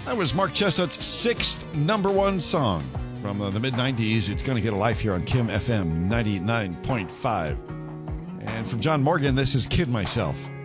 That was Mark Chestnut's sixth number one song from the mid-90s. It's going to get a life here on Kim FM 99.5. And from John Morgan, this is Kid Myself.